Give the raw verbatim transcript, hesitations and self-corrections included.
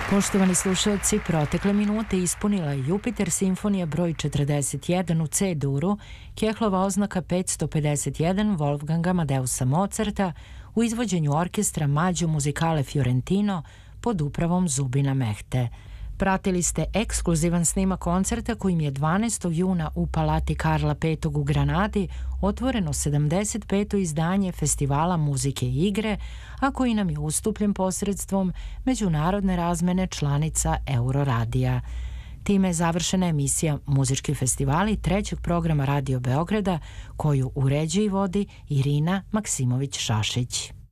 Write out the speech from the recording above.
Poštovani slušalci, protekle minute ispunila je Jupiter simfonija broj četrdeset jedan u C-duru, Kehlova oznaka petsto pedeset jedan Wolfganga Amadeusa Mozarta u izvođenju orkestra Maggio Musicale Fiorentino pod upravom Zubina Mehte. Pratili ste ekskluzivan snimak koncerta kojim je dvanaestog juna u Palati Karla petog u Granadi otvoreno sedamdeset peto izdanje Festivala muzike i igre, a koji nam je ustupljen posredstvom međunarodne razmene članica Euroradija. Time je završena emisija Muzički festivali trećeg programa Radio Beograda, koju uređuje i vodi Irina Maksimović-Šašić.